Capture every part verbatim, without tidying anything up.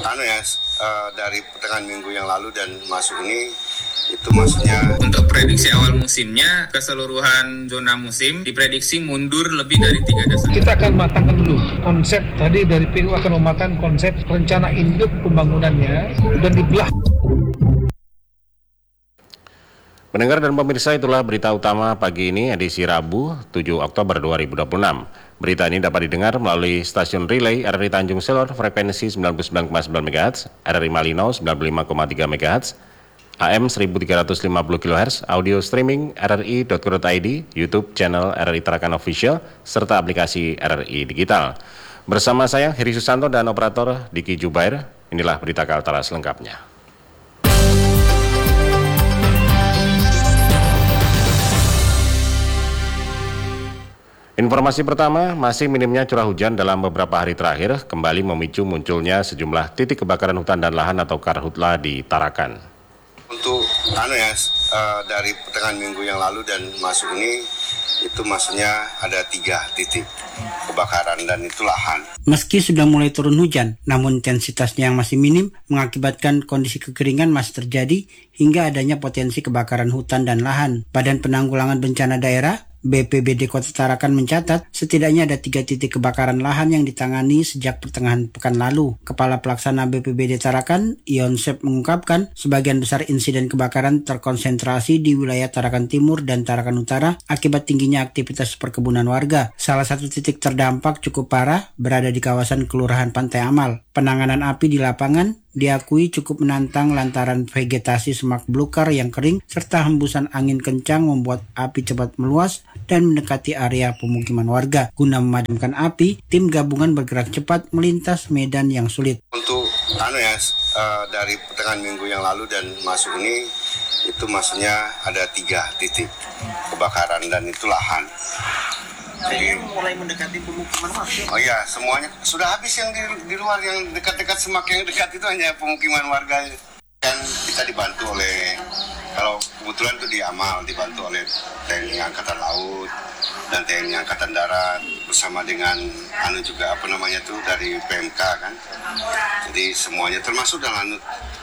anu ya uh, dari pertengahan minggu yang lalu dan masuk ini itu maksudnya untuk prediksi awal musimnya keseluruhan zona musim diprediksi mundur lebih dari tiga dasar. Kita akan matangkan dulu konsep tadi dari P U akan mematangkan konsep rencana induk pembangunannya dan dibelah. Pendengar dan pemirsa, itulah berita utama pagi ini edisi Rabu tujuh Oktober dua ribu dua puluh enam. Berita ini dapat didengar melalui stasiun relay R R I Tanjung Selor frekuensi sembilan puluh sembilan koma sembilan megahertz, R R I Malino sembilan puluh lima koma tiga megahertz, A M seribu tiga ratus lima puluh kilohertz, audio streaming r r i dot co dot i d, YouTube channel R R I Tarakan Official, serta aplikasi R R I Digital. Bersama saya Heri Susanto dan operator Diki Jubair, inilah berita Kaltara selengkapnya. Informasi pertama, masih minimnya curah hujan dalam beberapa hari terakhir kembali memicu munculnya sejumlah titik kebakaran hutan dan lahan atau karhutla di Tarakan. Untuk anu ya uh, dari pertengahan minggu yang lalu dan masuk ini itu maksudnya ada tiga titik kebakaran dan itu lahan. Meski sudah mulai turun hujan, namun intensitasnya yang masih minim mengakibatkan kondisi kekeringan masih terjadi hingga adanya potensi kebakaran hutan dan lahan. Badan Penanggulangan Bencana Daerah B P B D Kota Tarakan mencatat setidaknya ada tiga titik kebakaran lahan yang ditangani sejak pertengahan pekan lalu. Kepala Pelaksana B P B D Tarakan, Ion Sep, mengungkapkan sebagian besar insiden kebakaran terkonsentrasi di wilayah Tarakan Timur dan Tarakan Utara akibat tingginya aktivitas perkebunan warga. Salah satu titik terdampak cukup parah berada di kawasan Kelurahan Pantai Amal. Penanganan api di lapangan diakui cukup menantang lantaran vegetasi semak belukar yang kering serta hembusan angin kencang membuat api cepat meluas dan mendekati area pemukiman warga. Guna memadamkan api, tim gabungan bergerak cepat melintas medan yang sulit. Untuk anu ya uh, dari pertengahan minggu yang lalu dan masuk ini itu maksudnya ada tiga titik kebakaran dan itu lahan. Jadi mulai mendekati pemukiman warga. Oh iya, semuanya sudah habis yang di, di luar, yang dekat-dekat semak yang dekat itu hanya pemukiman warga. Dan kita dibantu oleh, kalau kebetulan itu di Amal dibantu oleh T N I Angkatan Laut dan T N I Angkatan Darat bersama dengan anu juga apa namanya tuh dari P M K kan. Jadi semuanya termasuk dan anu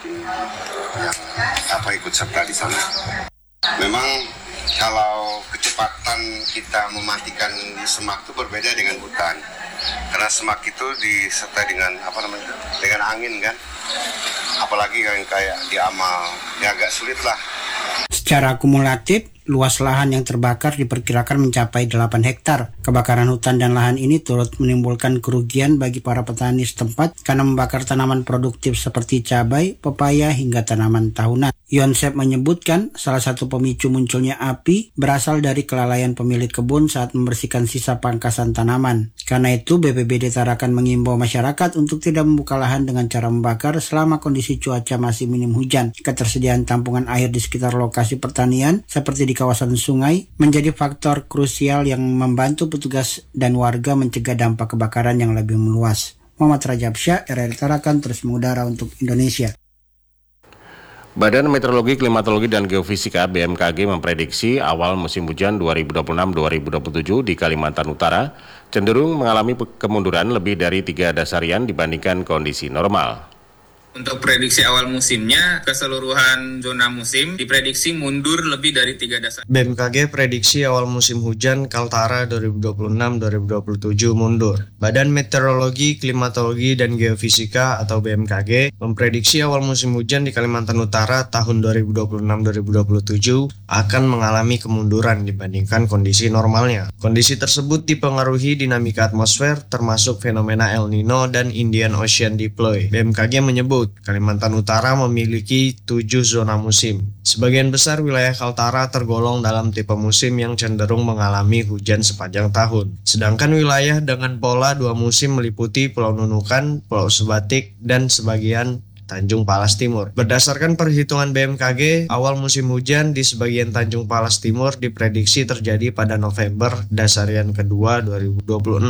yang apa ikut serta di sana. Memang kalau kecepatan kita mematikan di semak itu berbeda dengan hutan. Karena semak itu disertai dengan apa namanya? Dengan angin kan. Apalagi yang kayak di Amal, ya agak sulit lah. Secara akumulatif, luas lahan yang terbakar diperkirakan mencapai delapan hektar. Kebakaran hutan dan lahan ini turut menimbulkan kerugian bagi para petani setempat karena membakar tanaman produktif seperti cabai, pepaya, hingga tanaman tahunan. Yonsep menyebutkan salah satu pemicu munculnya api berasal dari kelalaian pemilik kebun saat membersihkan sisa pangkasan tanaman. Karena itu, B P B D Tarakan mengimbau masyarakat untuk tidak membuka lahan dengan cara membakar selama kondisi cuaca masih minim hujan. Ketersediaan tampungan air di sekitar lokasi pertanian seperti di kawasan sungai menjadi faktor krusial yang membantu petugas dan warga mencegah dampak kebakaran yang lebih meluas. Muhammad Rajabsyah, R R I Tarakan, terus mengudara untuk Indonesia. Badan Meteorologi, Klimatologi, dan Geofisika B M K G memprediksi awal musim hujan dua ribu dua puluh enam dua ribu dua puluh tujuh di Kalimantan Utara cenderung mengalami kemunduran lebih dari tiga dasarian dibandingkan kondisi normal. Untuk prediksi awal musimnya, keseluruhan zona musim diprediksi mundur lebih dari tiga dasar. B M K G prediksi awal musim hujan Kaltara dua ribu dua puluh enam dua ribu dua puluh tujuh mundur. Badan Meteorologi, Klimatologi, dan Geofisika atau B M K G memprediksi awal musim hujan di Kalimantan Utara tahun dua ribu dua puluh enam dua ribu dua puluh tujuh akan mengalami kemunduran dibandingkan kondisi normalnya. Kondisi tersebut dipengaruhi dinamika atmosfer termasuk fenomena El Nino dan Indian Ocean Diploy. B M K G menyebut Kalimantan Utara memiliki tujuh zona musim. Sebagian besar wilayah Kaltara tergolong dalam tipe musim yang cenderung mengalami hujan sepanjang tahun. Sedangkan wilayah dengan pola dua musim meliputi Pulau Nunukan, Pulau Sebatik, dan sebagian Tanjung Palas Timur. Berdasarkan perhitungan B M K G, awal musim hujan di sebagian Tanjung Palas Timur diprediksi terjadi pada November dasarian kedua dua ribu dua puluh enam.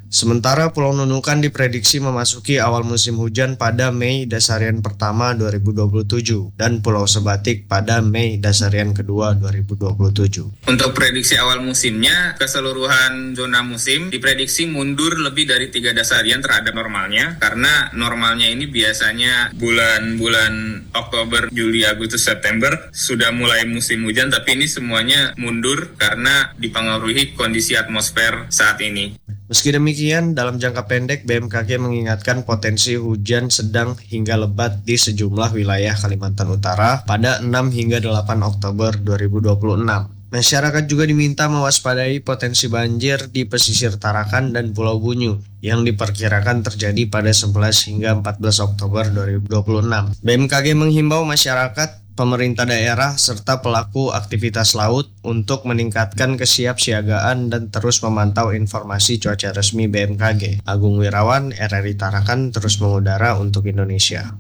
Sementara Pulau Nunukan diprediksi memasuki awal musim hujan pada Mei dasarian pertama dua ribu dua puluh tujuh dan Pulau Sebatik pada Mei dasarian kedua dua ribu dua puluh tujuh. Untuk prediksi awal musimnya, keseluruhan zona musim diprediksi mundur lebih dari tiga dasarian terhadap normalnya, karena normalnya ini biasanya bulan-bulan Oktober, Juli, Agustus, September sudah mulai musim hujan, tapi ini semuanya mundur karena dipengaruhi kondisi atmosfer saat ini. Meski demikian, dalam jangka pendek B M K G mengingatkan potensi hujan sedang hingga lebat di sejumlah wilayah Kalimantan Utara pada enam hingga delapan Oktober dua ribu dua puluh enam. Masyarakat juga diminta mewaspadai potensi banjir di pesisir Tarakan dan Pulau Bunyu yang diperkirakan terjadi pada sebelas hingga empat belas Oktober dua ribu dua puluh enam. B M K G menghimbau masyarakat, pemerintah daerah, serta pelaku aktivitas laut untuk meningkatkan kesiapsiagaan dan terus memantau informasi cuaca resmi B M K G. Agung Wirawan, R R I Tarakan, terus mengudara untuk Indonesia.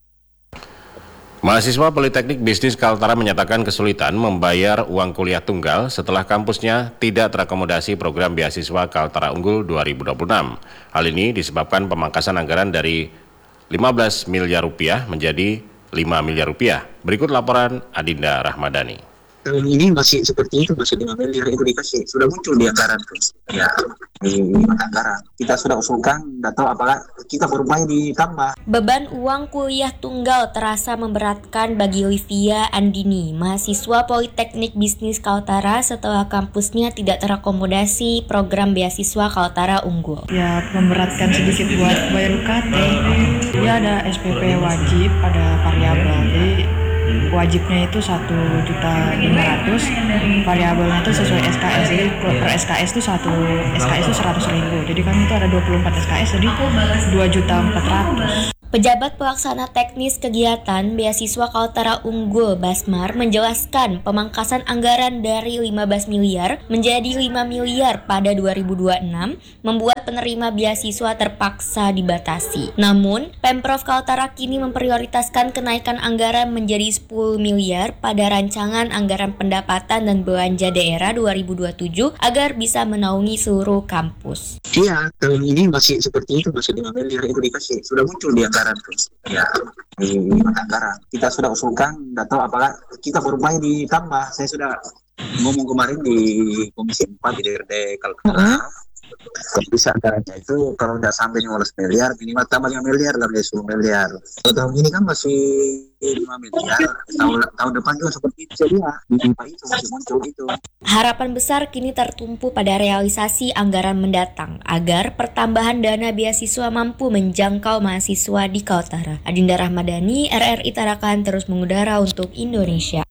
Mahasiswa Politeknik Bisnis Kaltara menyatakan kesulitan membayar uang kuliah tunggal setelah kampusnya tidak terakomodasi program beasiswa Kaltara Unggul dua ribu dua puluh enam. Hal ini disebabkan pemangkasan anggaran dari lima belas miliar rupiah menjadi lima miliar rupiah. Berikut laporan Adinda Rahmadani. Tahun ini masih seperti itu, masih lima miliar itu dikasih. Sudah muncul di anggaran tuh. Ya, di anggaran. Kita sudah usulkan, tidak tahu apakah kita berupaya ditambah. Beban uang kuliah tunggal terasa memberatkan bagi Livia Andini, mahasiswa Politeknik Bisnis Kaltara setelah kampusnya tidak terakomodasi program beasiswa Kaltara Unggul. Ya, memberatkan sedikit buat bayar U K T. Ya, ada S P P wajib, ada variabel. Jadi wajibnya itu satu juta lima ratus, variabelnya itu sesuai S K S, jadi per S K S itu satu S K S itu seratus ribu, jadi kan itu ada dua puluh empat S K S, jadi dua juta empat ratus. Pejabat Pelaksana Teknis Kegiatan Beasiswa Kaltara Unggul Basmar menjelaskan pemangkasan anggaran dari lima belas miliar menjadi lima miliar pada dua ribu dua puluh enam membuat penerima beasiswa terpaksa dibatasi. Namun, Pemprov Kaltara kini memprioritaskan kenaikan anggaran menjadi sepuluh miliar pada rancangan anggaran pendapatan dan belanja daerah dua ribu dua puluh tujuh agar bisa menaungi seluruh kampus. Iya, tahun ini masih seperti itu, masih lima miliar itu dikasih. Sudah muncul di anggaran tuh. Ya, di anggaran. Kita sudah usulkan, tidak tahu apakah kita berupaya ditambah. Saya sudah ngomong kemarin di Komisi empat di D R D Kaltara. Uh-huh. Kalau bisa anggarannya itu kalau tidak sampai lima belas miliar, minimal tambah lima miliar, lebih dari sepuluh miliar. Kalau tahun ini kan masih lima miliar, tahun, tahun depan juga seperti itu. Jadi ya, di pipa itu masih muncul itu. Harapan besar kini tertumpu pada realisasi anggaran mendatang agar pertambahan dana beasiswa mampu menjangkau mahasiswa di Kaltara. Adinda Rahmadani, R R I Tarakan, terus mengudara untuk Indonesia.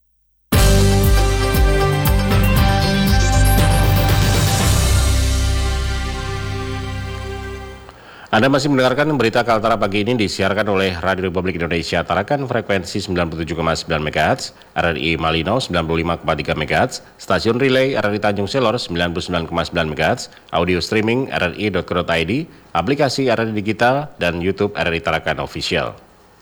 Anda masih mendengarkan berita Kaltara pagi ini disiarkan oleh Radio Republik Indonesia Tarakan frekuensi sembilan puluh tujuh koma sembilan megahertz, R R I Malino sembilan puluh lima koma tiga megahertz, stasiun relay R R I Tanjung Selor sembilan puluh sembilan koma sembilan megahertz, audio streaming r r i dot co dot i d, aplikasi R R I Digital, dan YouTube R R I Tarakan Official.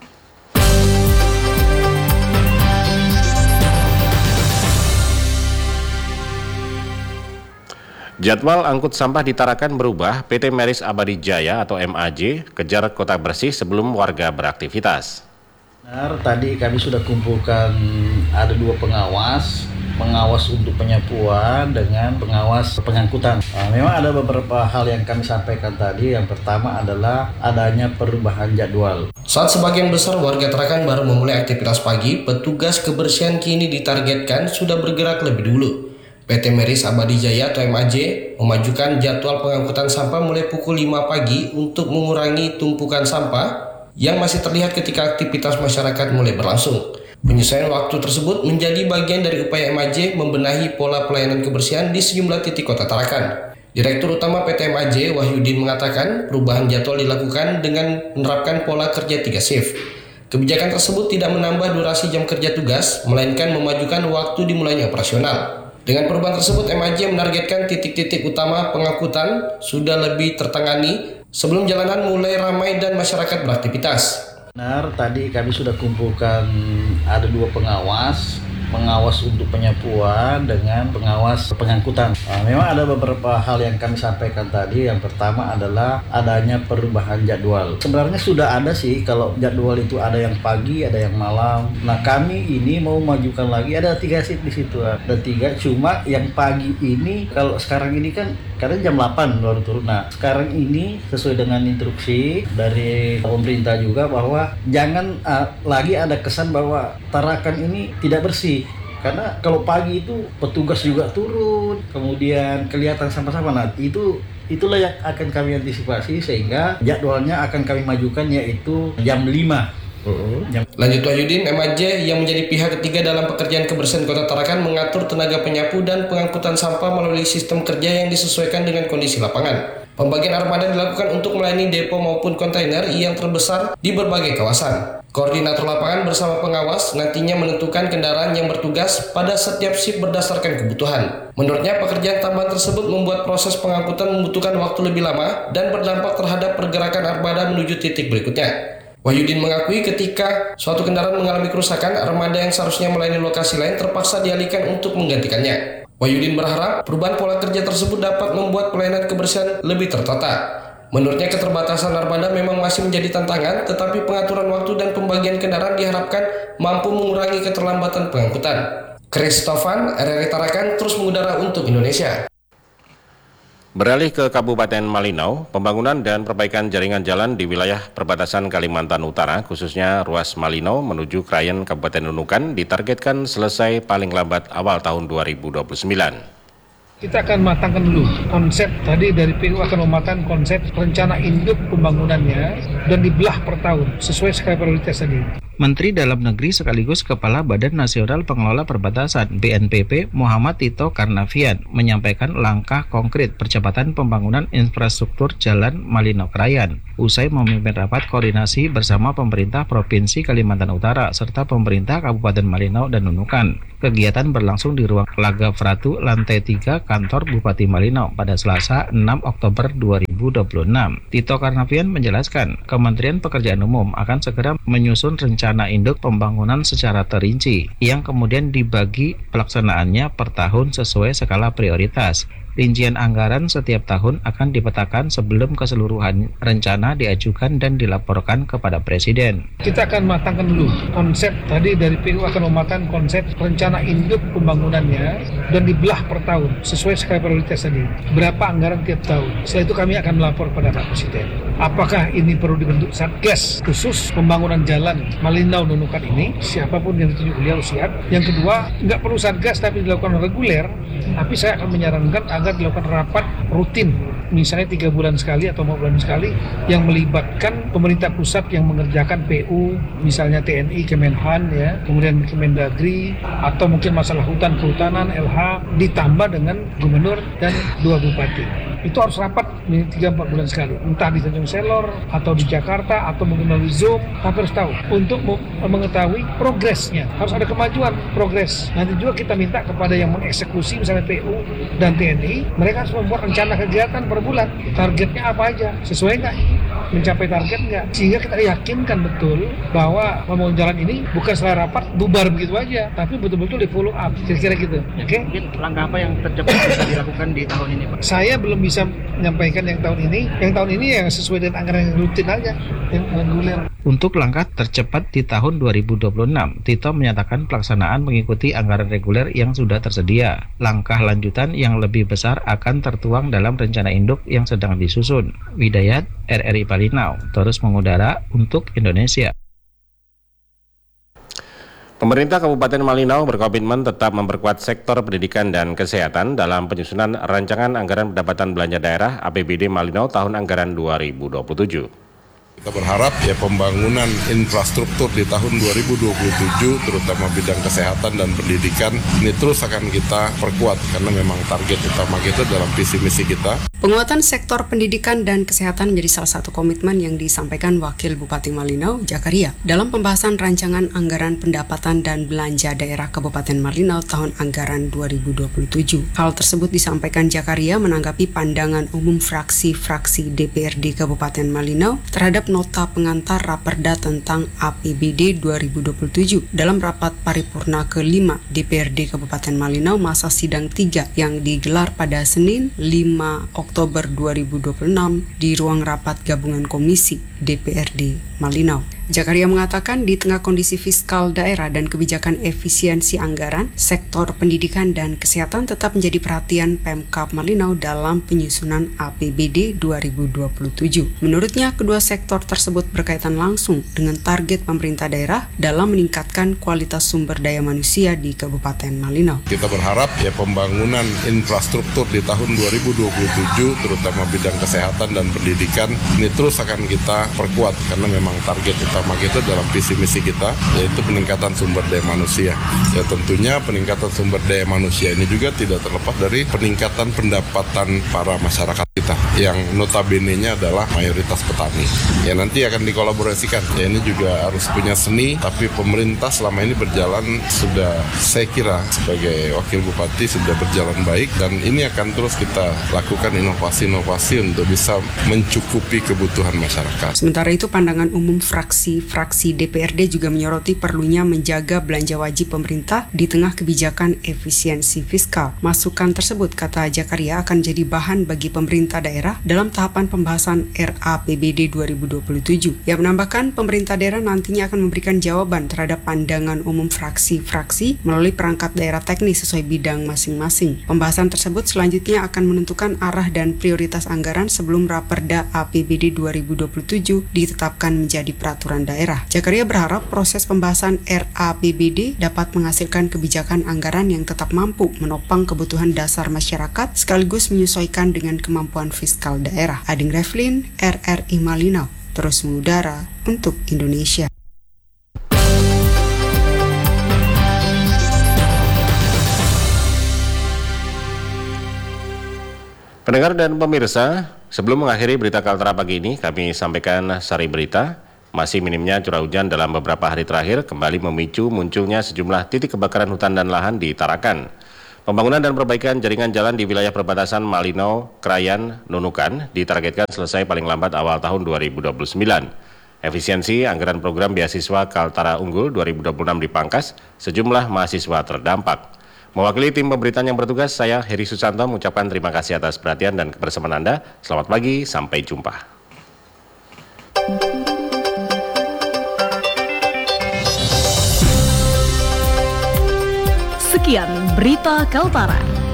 Jadwal angkut sampah di Tarakan berubah. P T Meris Abadi Jaya atau M A J kejar kota bersih sebelum warga beraktivitas. Benar, tadi kami sudah kumpulkan ada dua pengawas, pengawas untuk penyapuan dengan pengawas pengangkutan. Nah, memang ada beberapa hal yang kami sampaikan tadi. Yang pertama adalah adanya perubahan jadwal. Saat sebagian besar warga Tarakan baru memulai aktivitas pagi, petugas kebersihan kini ditargetkan sudah bergerak lebih dulu. P T Meris Abadi Jaya atau M A J memajukan jadwal pengangkutan sampah mulai pukul lima pagi untuk mengurangi tumpukan sampah yang masih terlihat ketika aktivitas masyarakat mulai berlangsung. Penyesuaian waktu tersebut menjadi bagian dari upaya M A J membenahi pola pelayanan kebersihan di sejumlah titik kota Tarakan. Direktur Utama P T M A J Wahyudin mengatakan perubahan jadwal dilakukan dengan menerapkan pola kerja tiga shift. Kebijakan tersebut tidak menambah durasi jam kerja tugas, melainkan memajukan waktu dimulainya operasional. Dengan perubahan tersebut, M A J menargetkan titik-titik utama pengangkutan sudah lebih tertangani sebelum jalanan mulai ramai dan masyarakat beraktivitas. Benar, tadi kami sudah kumpulkan ada dua pengawas, pengawas untuk penyapuan dengan pengawas pengangkutan. Nah, memang ada beberapa hal yang kami sampaikan tadi. Yang pertama adalah adanya perubahan jadwal. Sebenarnya sudah ada sih kalau jadwal itu ada yang pagi, ada yang malam. Nah, kami ini mau majukan lagi, ada tiga shift di situ, ada tiga. Cuma yang pagi ini kalau sekarang ini kan karena jam delapan baru turun. Nah, sekarang ini sesuai dengan instruksi dari pemerintah juga bahwa jangan uh, lagi ada kesan bahwa Tarakan ini tidak bersih. Karena kalau pagi itu petugas juga turun, kemudian kelihatan sama-sama. Nah, itu itulah yang akan kami antisipasi sehingga jadwalnya akan kami majukan yaitu jam lima. Uh-huh. Lanjut Wahyudin, M A J yang menjadi pihak ketiga dalam pekerjaan kebersihan Kota Tarakan mengatur tenaga penyapu dan pengangkutan sampah melalui sistem kerja yang disesuaikan dengan kondisi lapangan. Pembagian armada dilakukan untuk melayani depo maupun kontainer yang terbesar di berbagai kawasan. Koordinator lapangan bersama pengawas nantinya menentukan kendaraan yang bertugas pada setiap shift berdasarkan kebutuhan. Menurutnya, pekerjaan tambahan tersebut membuat proses pengangkutan membutuhkan waktu lebih lama dan berdampak terhadap pergerakan armada menuju titik berikutnya. Wahyudin mengakui ketika suatu kendaraan mengalami kerusakan, armada yang seharusnya melayani lokasi lain terpaksa dialihkan untuk menggantikannya. Wahyudin berharap perubahan pola kerja tersebut dapat membuat pelayanan kebersihan lebih tertata. Menurutnya, keterbatasan armada memang masih menjadi tantangan, tetapi pengaturan waktu dan pembagian kendaraan diharapkan mampu mengurangi keterlambatan pengangkutan. Christofan, R R I Tarakan, terus mengudara untuk Indonesia. Beralih ke Kabupaten Malinau, pembangunan dan perbaikan jaringan jalan di wilayah perbatasan Kalimantan Utara, khususnya ruas Malinau menuju Krayan Kabupaten Nunukan, ditargetkan selesai paling lambat awal tahun dua ribu dua puluh sembilan. Kita akan matangkan dulu konsep tadi dari P U akan mematangkan konsep rencana induk pembangunannya dan dibelah per tahun sesuai skala prioritas tadi. Menteri Dalam Negeri sekaligus Kepala Badan Nasional Pengelola Perbatasan B N P B Muhammad Tito Karnavian menyampaikan langkah konkret percepatan pembangunan infrastruktur Jalan Malinau Krayan usai memimpin rapat koordinasi bersama pemerintah Provinsi Kalimantan Utara serta pemerintah Kabupaten Malinau dan Nunukan. Kegiatan berlangsung di ruang Laga Fratu lantai tiga kantor Bupati Malinau pada Selasa enam Oktober dua ribu dua puluh enam. Tito Karnavian menjelaskan, Kementerian Pekerjaan Umum akan segera menyusun rencana induk pembangunan secara terinci yang kemudian dibagi pelaksanaannya per tahun sesuai skala prioritas. Rincian anggaran setiap tahun akan dipetakan sebelum keseluruhan rencana diajukan dan dilaporkan kepada Presiden. Kita akan matangkan dulu konsep tadi dari P U akan mematangkan konsep rencana induk pembangunannya dan dibelah per tahun sesuai skala prioritas tadi. Berapa anggaran tiap tahun. Setelah itu kami akan melapor pada Pak Presiden. Apakah ini perlu dibentuk Satgas khusus pembangunan jalan Malinau Nunukan ini? Siapapun yang ditunjuk beliau siap. Yang kedua, nggak perlu Satgas tapi dilakukan reguler. Tapi saya akan menyarankan agar dilakukan rapat rutin, misalnya tiga bulan sekali atau empat bulan sekali, yang melibatkan pemerintah pusat yang mengerjakan P U, misalnya T N I, Kemenhan, ya, kemudian Kemendagri, atau mungkin masalah hutan kehutanan, L H, ditambah dengan gubernur dan dua bupati. Itu harus rapat tiga sampai empat bulan sekali, entah di Tanjung Selor atau di Jakarta atau mungkin melalui Zoom. Tapi harus tahu untuk mengetahui progresnya, harus ada kemajuan progres. Nanti juga kita minta kepada yang mengeksekusi misalnya P U dan T N I, mereka harus membuat rencana kegiatan per bulan. Targetnya apa aja, sesuai nggak, mencapai target nggak, sehingga kita yakinkan betul bahwa pembangunan jalan ini bukan setelah rapat bubar begitu aja, tapi betul-betul di follow up, kira-kira gitu. Oke? Okay? Mungkin langkah apa yang tercepat bisa dilakukan di tahun ini, Pak? Saya belum bisa menyampaikan yang tahun ini. Yang tahun ini yang sesuai dengan anggaran yang rutin aja, yang reguler. Untuk langkah tercepat di tahun dua ribu dua puluh enam, Tito menyatakan pelaksanaan mengikuti anggaran reguler yang sudah tersedia. Langkah lanjutan yang lebih besar akan tertuang dalam rencana induk yang sedang disusun. Widayat, R R I Malinau, terus mengudara untuk Indonesia. Pemerintah Kabupaten Malinau berkomitmen tetap memperkuat sektor pendidikan dan kesehatan dalam penyusunan rancangan anggaran pendapatan belanja daerah A P B D Malinau tahun anggaran dua ribu dua puluh tujuh. Kita berharap ya pembangunan infrastruktur di tahun dua ribu dua puluh tujuh terutama bidang kesehatan dan pendidikan ini terus akan kita perkuat karena memang target utama kita dalam visi misi kita. Penguatan sektor pendidikan dan kesehatan menjadi salah satu komitmen yang disampaikan Wakil Bupati Malinau, Jakaria, dalam pembahasan rancangan anggaran pendapatan dan belanja daerah Kabupaten Malinau tahun anggaran dua ribu dua puluh tujuh. Hal tersebut disampaikan Jakaria menanggapi pandangan umum fraksi-fraksi D P R D Kabupaten Malinau terhadap terhadap nota pengantar Raperda tentang A P B D dua ribu dua puluh tujuh dalam rapat paripurna kelima D P R D Kabupaten Malinau masa sidang tiga yang digelar pada Senin lima Oktober dua ribu dua puluh enam di ruang rapat gabungan komisi D P R D Malinau. Jakaria mengatakan di tengah kondisi fiskal daerah dan kebijakan efisiensi anggaran, sektor pendidikan dan kesehatan tetap menjadi perhatian Pemkab Malinau dalam penyusunan A P B D dua ribu dua puluh tujuh. Menurutnya, kedua sektor tersebut berkaitan langsung dengan target pemerintah daerah dalam meningkatkan kualitas sumber daya manusia di Kabupaten Malinau. Kita berharap ya pembangunan infrastruktur di tahun dua ribu dua puluh tujuh, terutama bidang kesehatan dan pendidikan, ini terus akan kita perkuat karena memang target utama kita dalam visi misi kita yaitu peningkatan sumber daya manusia. Ya tentunya peningkatan sumber daya manusia ini juga tidak terlepas dari peningkatan pendapatan para masyarakat kita yang notabene-nya adalah mayoritas petani. Ya nanti akan dikolaborasikan. Ya ini juga harus punya seni, tapi pemerintah selama ini berjalan sudah, saya kira sebagai wakil bupati sudah berjalan baik dan ini akan terus kita lakukan inovasi-inovasi untuk bisa mencukupi kebutuhan masyarakat. Sementara itu pandangan umum fraksi-fraksi D P R D juga menyoroti perlunya menjaga belanja wajib pemerintah di tengah kebijakan efisiensi fiskal. Masukan tersebut, kata Jakaria, akan jadi bahan bagi pemerintah daerah dalam tahapan pembahasan R A P B D dua ribu dua puluh tujuh. Ia menambahkan pemerintah daerah nantinya akan memberikan jawaban terhadap pandangan umum fraksi-fraksi melalui perangkat daerah teknis sesuai bidang masing-masing. Pembahasan tersebut selanjutnya akan menentukan arah dan prioritas anggaran sebelum Raperda A P B D dua ribu dua puluh tujuh ditetapkan menjadi peraturan daerah. Jakaria berharap proses pembahasan R A P B D dapat menghasilkan kebijakan anggaran yang tetap mampu menopang kebutuhan dasar masyarakat sekaligus menyesuaikan dengan kemampuan fiskal daerah. Ading Reflin, R R I Malinau, terus mengudara untuk Indonesia. Pendengar dan pemirsa, sebelum mengakhiri berita Kaltara pagi ini, kami sampaikan sari berita. Masih minimnya curah hujan dalam beberapa hari terakhir kembali memicu munculnya sejumlah titik kebakaran hutan dan lahan di Tarakan. Pembangunan dan perbaikan jaringan jalan di wilayah perbatasan Malinau, Krayan, Nunukan ditargetkan selesai paling lambat awal tahun dua ribu dua puluh sembilan. Efisiensi anggaran program beasiswa Kaltara Unggul dua ribu dua puluh enam dipangkas, sejumlah mahasiswa terdampak. Mewakili tim pemberitaan yang bertugas, saya Heri Susanto mengucapkan terima kasih atas perhatian dan kebersamaan Anda. Selamat pagi, sampai jumpa. Sekian berita Kaltara.